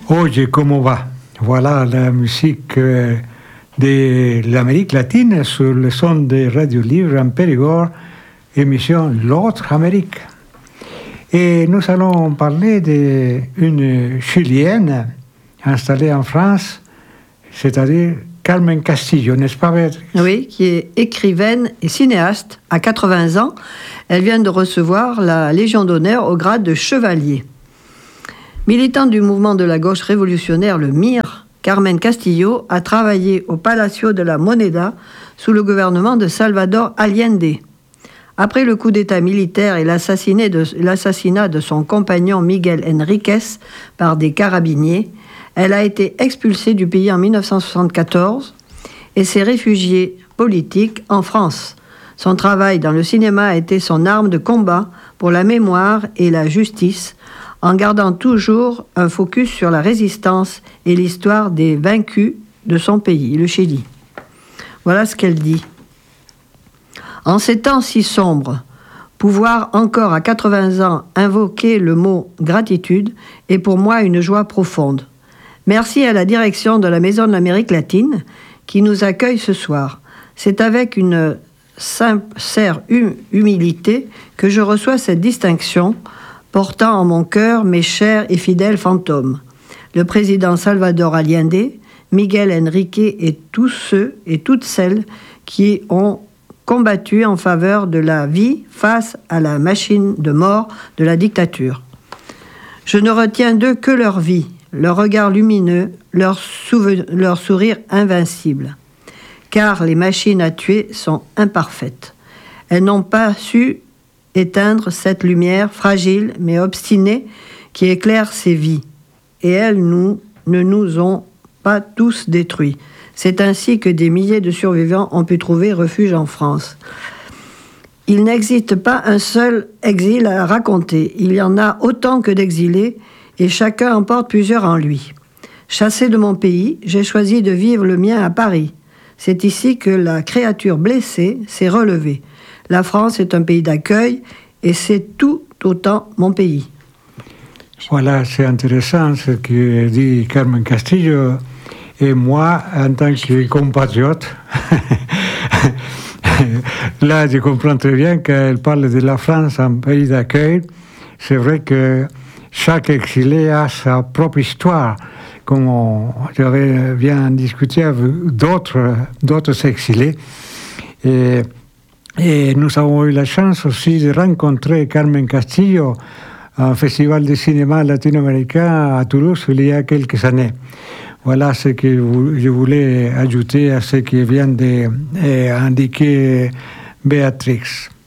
Oye, ¿cómo va? Voilà la musique de l'Amérique latine sur le son de Radio Libre en Périgord, émission L'autre Amérique. Et nous allons parler d'une Chilienne installée en France, c'est-à-dire Carmen Castillo, n'est-ce pas, Béatrice? Oui, qui est écrivaine et cinéaste. À 80 ans, elle vient de recevoir la Légion d'honneur au grade de chevalier. Militante du mouvement de la gauche révolutionnaire, le MIR, Carmen Castillo a travaillé au Palacio de la Moneda sous le gouvernement de Salvador Allende. Après le coup d'État militaire et l'assassinat de son compagnon Miguel Enríquez par des carabiniers, elle a été expulsée du pays en 1974 et s'est réfugiée politique en France. Son travail dans le cinéma a été son arme de combat pour la mémoire et la justice, en gardant toujours un focus sur la résistance et l'histoire des vaincus de son pays, le Chili. Voilà ce qu'elle dit. En ces temps si sombres, pouvoir encore à 80 ans invoquer le mot gratitude est pour moi une joie profonde. Merci à la direction de la Maison de l'Amérique latine qui nous accueille ce soir. C'est avec une sincère humilité que je reçois cette distinction, portant en mon cœur mes chers et fidèles fantômes, le président Salvador Allende, Miguel Enrique et tous ceux et toutes celles qui ont combattu en faveur de la vie face à la machine de mort de la dictature. Je ne retiens d'eux que leur vie, leur regard lumineux, leur sourire invincible. Car les machines à tuer sont imparfaites. Elles n'ont pas su éteindre cette lumière fragile mais obstinée qui éclaire ces vies. Et elles ne nous ont pas tous détruits. C'est ainsi que des milliers de survivants ont pu trouver refuge en France. Il n'existe pas un seul exil à raconter. Il y en a autant que d'exilés et chacun en porte plusieurs en lui. Chassé de mon pays, j'ai choisi de vivre le mien à Paris. C'est ici que la créature blessée s'est relevée. La France est un pays d'accueil et c'est tout autant mon pays. Voilà, c'est intéressant ce que dit Carmen Castillo. Et moi, en tant que compatriote, là, je comprends très bien qu'elle parle de la France, un pays d'accueil. C'est vrai que chaque exilé a sa propre histoire, comme j'avais bien discuté avec d'autres exilés. Et nous avons eu la chance aussi de rencontrer Carmen Castillo à un festival de cinéma latino-américain à Toulouse il y a quelques années. Voilà ce que je voulais ajouter à ce que vient d'indiquer Béatrice.